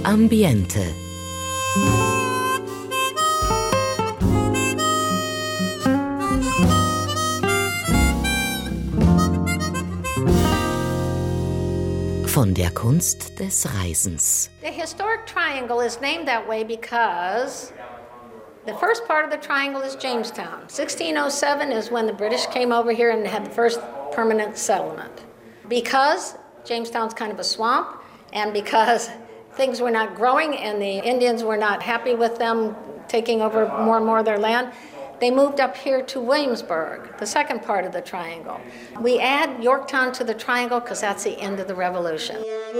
Ambiente. Von der Kunst des Reisens. The historic triangle is named that way because the first part of the triangle is Jamestown. 1607 is when the British came over here and had the first permanent settlement. Because Jamestown's kind of a swamp, and because things were not growing and the Indians were not happy with them taking over more and more of their land, they moved up here to Williamsburg, the second part of the triangle. We add Yorktown to the triangle because that's the end of the Revolution.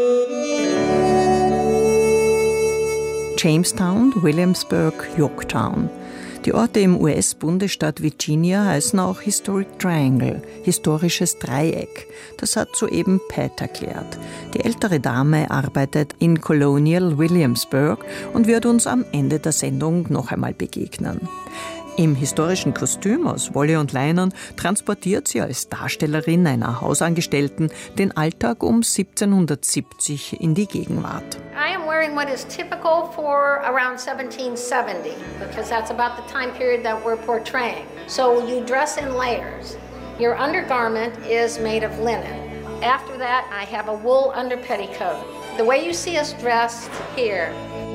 Jamestown, Williamsburg, Yorktown. Die Orte im US-Bundesstaat Virginia heißen auch Historic Triangle, historisches Dreieck. Das hat soeben Pat erklärt. Die ältere Dame arbeitet in Colonial Williamsburg und wird uns am Ende der Sendung noch einmal begegnen. Im historischen Kostüm aus Wolle und Leinen transportiert sie als Darstellerin einer Hausangestellten den Alltag um 1770 in die Gegenwart. I am wearing what is typical for around 1770 because that's about the time period that we're portraying. So you dress in layers. Your undergarment is made of linen. After that, I have a wool underpetticoat. The way you see us dressed here.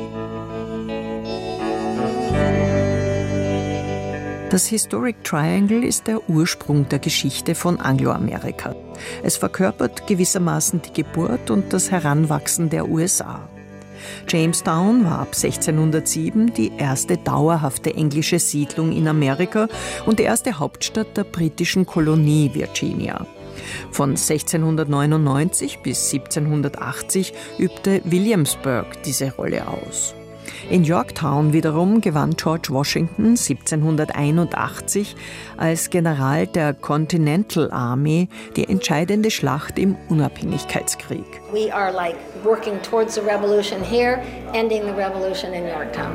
Das Historic Triangle ist der Ursprung der Geschichte von Angloamerika. Es verkörpert gewissermaßen die Geburt und das Heranwachsen der USA. Jamestown war ab 1607 die erste dauerhafte englische Siedlung in Amerika und die erste Hauptstadt der britischen Kolonie Virginia. Von 1699 bis 1780 übte Williamsburg diese Rolle aus. In Yorktown wiederum gewann George Washington 1781 als General der Continental Army die entscheidende Schlacht im Unabhängigkeitskrieg. We are like working towards the revolution here, ending the revolution in Yorktown.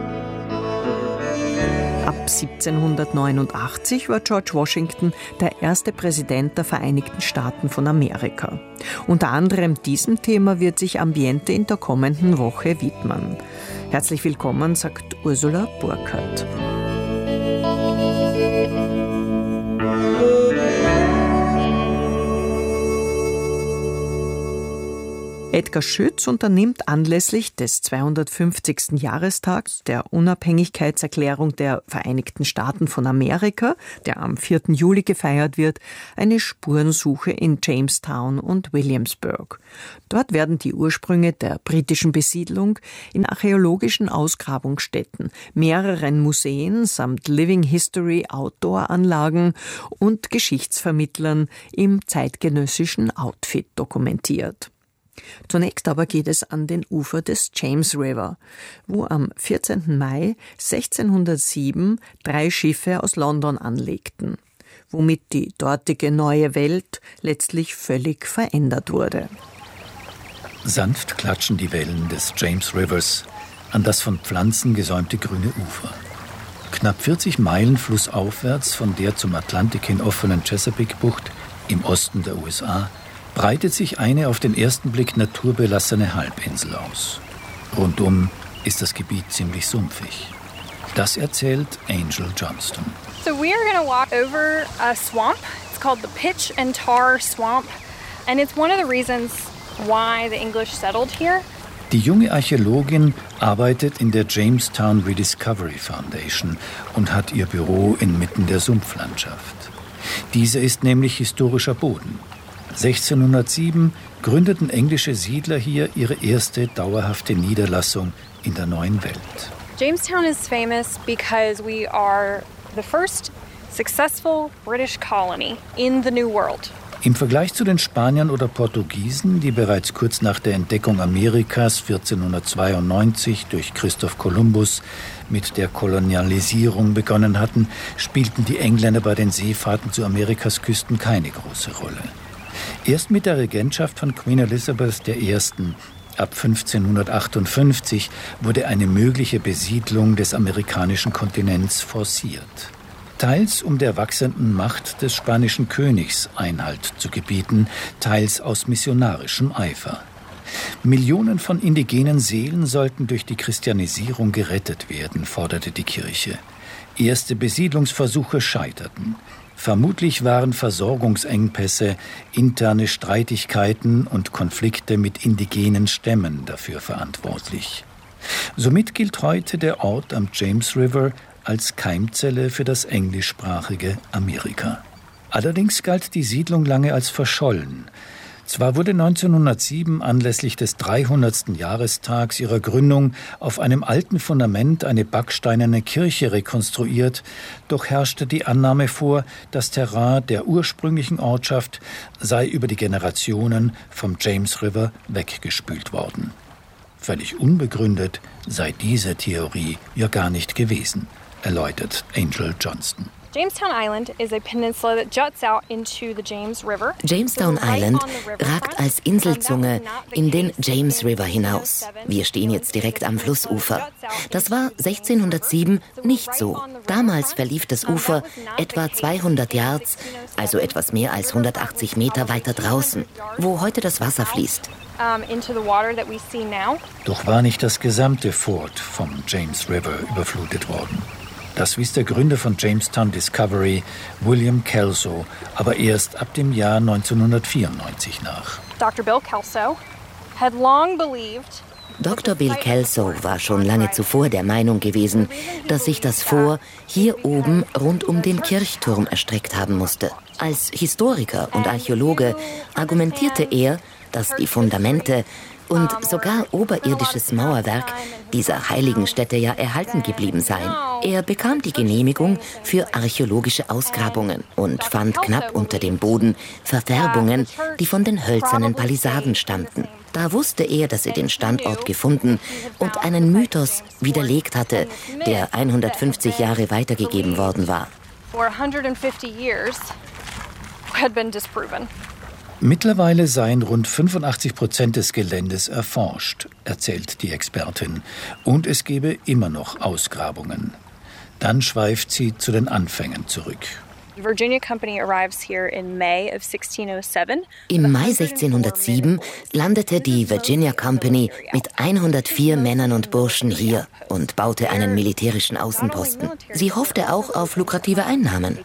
Ab 1789 war George Washington der erste Präsident der Vereinigten Staaten von Amerika. Unter anderem diesem Thema wird sich Ambiente in der kommenden Woche widmen. Herzlich willkommen, sagt Ursula Burkhardt. Edgar Schütz unternimmt anlässlich des 250. Jahrestags der Unabhängigkeitserklärung der Vereinigten Staaten von Amerika, der am 4. Juli gefeiert wird, eine Spurensuche in Jamestown und Williamsburg. Dort werden die Ursprünge der britischen Besiedlung in archäologischen Ausgrabungsstätten, mehreren Museen samt Living History Outdoor-Anlagen und Geschichtsvermittlern im zeitgenössischen Outfit dokumentiert. Zunächst aber geht es an den Ufer des James River, wo am 14. Mai 1607 3 Schiffe aus London anlegten, womit die dortige neue Welt letztlich völlig verändert wurde. Sanft klatschen die Wellen des James Rivers an das von Pflanzen gesäumte grüne Ufer. Knapp 40 Meilen flussaufwärts von der zum Atlantik hin offenen Chesapeake-Bucht im Osten der USA breitet sich eine auf den ersten Blick naturbelassene Halbinsel aus. Rundum ist das Gebiet ziemlich sumpfig. Das erzählt Angel Johnston. So we are going to walk over a swamp. It's called the Pitch and Tar Swamp. And it's one of the reasons why the English settled here. Die junge Archäologin arbeitet in der Jamestown Rediscovery Foundation und hat ihr Büro inmitten der Sumpflandschaft. Diese ist nämlich historischer Boden. 1607 gründeten englische Siedler hier ihre erste dauerhafte Niederlassung in der neuen Welt. Jamestown is famous because we are the first successful British colony in the New World. Im Vergleich zu den Spaniern oder Portugiesen, die bereits kurz nach der Entdeckung Amerikas 1492 durch Christoph Kolumbus mit der Kolonialisierung begonnen hatten, spielten die Engländer bei den Seefahrten zu Amerikas Küsten keine große Rolle. Erst mit der Regentschaft von Queen Elizabeth I. ab 1558 wurde eine mögliche Besiedlung des amerikanischen Kontinents forciert. Teils um der wachsenden Macht des spanischen Königs Einhalt zu gebieten, teils aus missionarischem Eifer. Millionen von indigenen Seelen sollten durch die Christianisierung gerettet werden, forderte die Kirche. Erste Besiedlungsversuche scheiterten. Vermutlich waren Versorgungsengpässe, interne Streitigkeiten und Konflikte mit indigenen Stämmen dafür verantwortlich. Somit gilt heute der Ort am James River als Keimzelle für das englischsprachige Amerika. Allerdings galt die Siedlung lange als verschollen. Zwar wurde 1907 anlässlich des 300. Jahrestags ihrer Gründung auf einem alten Fundament eine backsteinerne Kirche rekonstruiert, doch herrschte die Annahme vor, das Terrain der ursprünglichen Ortschaft sei über die Generationen vom James River weggespült worden. Völlig unbegründet sei diese Theorie ja gar nicht gewesen, erläutert Angel Johnston. Jamestown Island is a peninsula that juts out into the James River. Jamestown Island ragt als Inselzunge in den James River hinaus. Wir stehen jetzt direkt am Flussufer. Das war 1607 nicht so. Damals verlief das Ufer etwa 200 Yards, also etwas mehr als 180 Meter weiter draußen, wo heute das Wasser fließt. Doch war nicht das gesamte Fort vom James River überflutet worden. Das wies der Gründer von Jamestown Discovery, William Kelso, aber erst ab dem Jahr 1994 nach. Dr. Bill Kelso had long believed Dr. Bill Kelso war schon lange zuvor der Meinung gewesen, dass sich das Fort hier oben rund um den Kirchturm erstreckt haben musste. Als Historiker und Archäologe argumentierte er, dass die Fundamente und sogar oberirdisches Mauerwerk dieser heiligen Stätte ja erhalten geblieben seien. Er bekam die Genehmigung für archäologische Ausgrabungen und fand knapp unter dem Boden Verfärbungen, die von den hölzernen Palisaden stammten. Da wusste er, dass er den Standort gefunden und einen Mythos widerlegt hatte, der 150 Jahre weitergegeben worden war. Mittlerweile seien rund 85% des Geländes erforscht, erzählt die Expertin, und es gebe immer noch Ausgrabungen. Dann schweift sie zu den Anfängen zurück. Im Mai 1607 landete die Virginia Company mit 104 Männern und Burschen hier und baute einen militärischen Außenposten. Sie hoffte auch auf lukrative Einnahmen.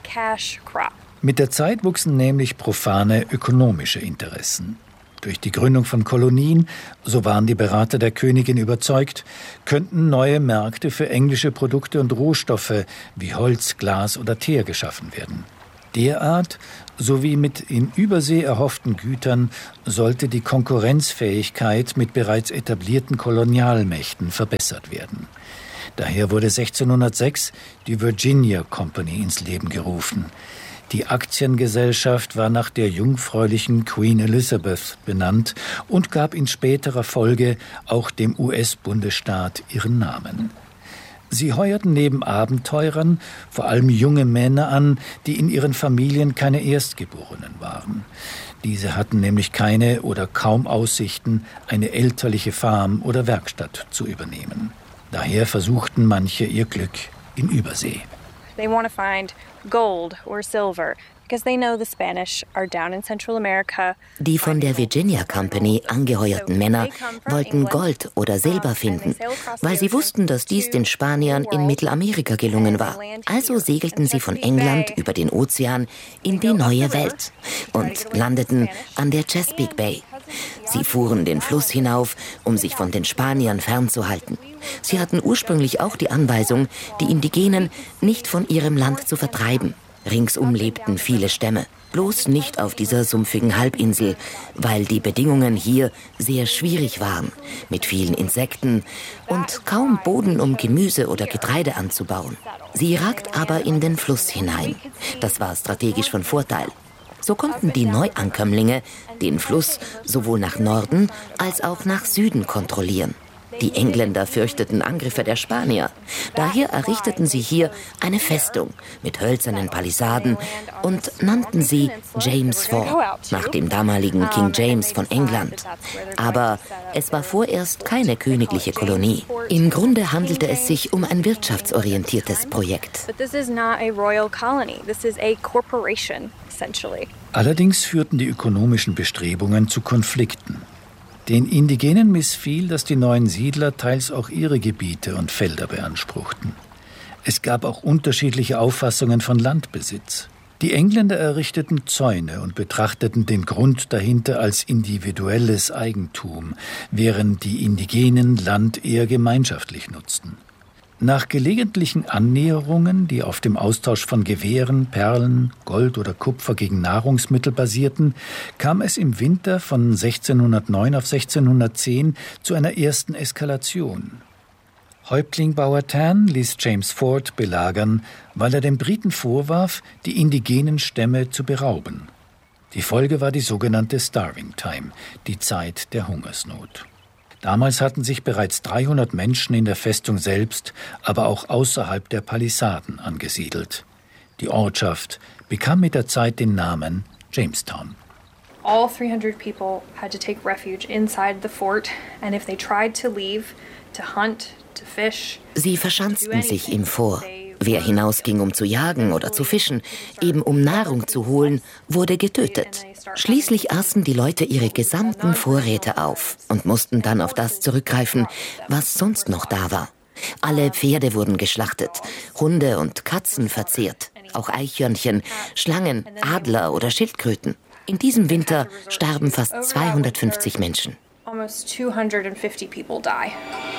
Mit der Zeit wuchsen nämlich profane ökonomische Interessen. Durch die Gründung von Kolonien, so waren die Berater der Königin überzeugt, könnten neue Märkte für englische Produkte und Rohstoffe wie Holz, Glas oder Teer geschaffen werden. Derart, sowie mit in Übersee erhofften Gütern, sollte die Konkurrenzfähigkeit mit bereits etablierten Kolonialmächten verbessert werden. Daher wurde 1606 die Virginia Company ins Leben gerufen. Die Aktiengesellschaft war nach der jungfräulichen Queen Elizabeth benannt und gab in späterer Folge auch dem US-Bundesstaat ihren Namen. Sie heuerten neben Abenteurern vor allem junge Männer an, die in ihren Familien keine Erstgeborenen waren. Diese hatten nämlich keine oder kaum Aussichten, eine elterliche Farm oder Werkstatt zu übernehmen. Daher versuchten manche ihr Glück in Übersee. They want to find gold or silver because they know the Spanish are down in Central America. Die von der Virginia Company angeheuerten Männer wollten Gold oder Silber finden, weil sie wussten, dass dies den Spaniern in Mittelamerika gelungen war. Also segelten sie von England über den Ozean in die neue Welt und landeten an der Chesapeake Bay. Sie fuhren den Fluss hinauf, um sich von den Spaniern fernzuhalten. Sie hatten ursprünglich auch die Anweisung, die Indigenen nicht von ihrem Land zu vertreiben. Ringsum lebten viele Stämme, bloß nicht auf dieser sumpfigen Halbinsel, weil die Bedingungen hier sehr schwierig waren, mit vielen Insekten und kaum Boden, um Gemüse oder Getreide anzubauen. Sie ragt aber in den Fluss hinein. Das war strategisch von Vorteil. So konnten die Neuankömmlinge den Fluss sowohl nach Norden als auch nach Süden kontrollieren. Die Engländer fürchteten Angriffe der Spanier. Daher errichteten sie hier eine Festung mit hölzernen Palisaden und nannten sie James Fort, nach dem damaligen King James von England. Aber es war vorerst keine königliche Kolonie. Im Grunde handelte es sich um ein wirtschaftsorientiertes Projekt. Allerdings führten die ökonomischen Bestrebungen zu Konflikten. Den Indigenen missfiel, dass die neuen Siedler teils auch ihre Gebiete und Felder beanspruchten. Es gab auch unterschiedliche Auffassungen von Landbesitz. Die Engländer errichteten Zäune und betrachteten den Grund dahinter als individuelles Eigentum, während die Indigenen Land eher gemeinschaftlich nutzten. Nach gelegentlichen Annäherungen, die auf dem Austausch von Gewehren, Perlen, Gold oder Kupfer gegen Nahrungsmittel basierten, kam es im Winter von 1609 auf 1610 zu einer ersten Eskalation. Häuptling Powhatan ließ James Fort belagern, weil er den Briten vorwarf, die indigenen Stämme zu berauben. Die Folge war die sogenannte Starving Time, die Zeit der Hungersnot. Damals hatten sich bereits 300 Menschen in der Festung selbst, aber auch außerhalb der Palisaden angesiedelt. Die Ortschaft bekam mit der Zeit den Namen Jamestown. All 300 people had to take refuge inside the fort, and if they tried to leave, to hunt, to fish. Sie verschanzten sich im Fort. Wer hinausging, um zu jagen oder zu fischen, eben um Nahrung zu holen, wurde getötet. Schließlich aßen die Leute ihre gesamten Vorräte auf und mussten dann auf das zurückgreifen, was sonst noch da war. Alle Pferde wurden geschlachtet, Hunde und Katzen verzehrt, auch Eichhörnchen, Schlangen, Adler oder Schildkröten. In diesem Winter starben fast 250 Menschen. Almost 250 people die.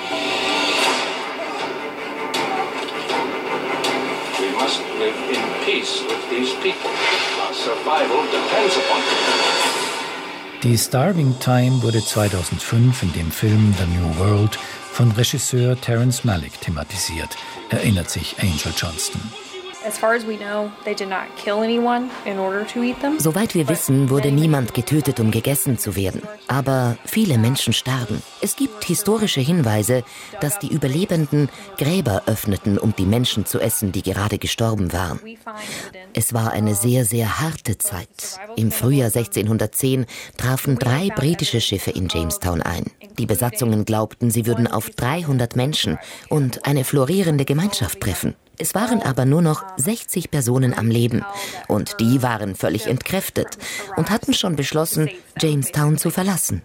We must live in peace with these people. Our survival depends upon it. Die Starving Time wurde 2005 in dem Film The New World von Regisseur Terrence Malick thematisiert, erinnert sich Angel Johnston. As far as we know, they did not kill anyone in order to eat them. Soweit wir wissen, wurde niemand getötet, um gegessen zu werden. Aber viele Menschen starben. Es gibt historische Hinweise, dass die Überlebenden Gräber öffneten, um die Menschen zu essen, die gerade gestorben waren. Es war eine sehr, sehr harte Zeit. Im Frühjahr 1610 trafen 3 britische Schiffe in Jamestown ein. Die Besatzungen glaubten, sie würden auf 300 Menschen und eine florierende Gemeinschaft treffen. Es waren aber nur noch 60 Personen am Leben und die waren völlig entkräftet und hatten schon beschlossen, Jamestown zu verlassen.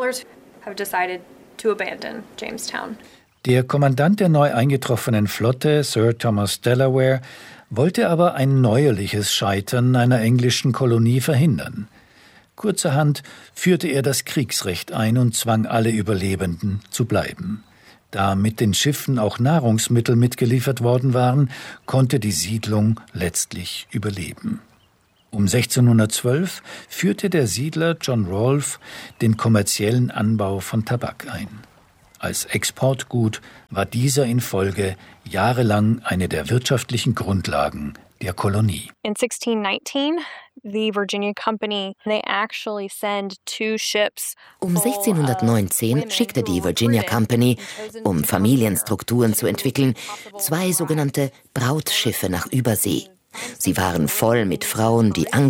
Der Kommandant der neu eingetroffenen Flotte, Sir Thomas Delaware, wollte aber ein neuerliches Scheitern einer englischen Kolonie verhindern. Kurzerhand führte er das Kriegsrecht ein und zwang alle Überlebenden zu bleiben. Da mit den Schiffen auch Nahrungsmittel mitgeliefert worden waren, konnte die Siedlung letztlich überleben. Um 1612 führte der Siedler John Rolfe den kommerziellen Anbau von Tabak ein. Als Exportgut war dieser in Folge jahrelang eine der wirtschaftlichen Grundlagen der Kolonie. In 1619, the Virginia Company, they actually send 2 ships. Um 1619 schickte die Virginia Company, um Familienstrukturen zu entwickeln, 2 sogenannte Brautschiffe nach Übersee. Sie waren voll mit Frauen, die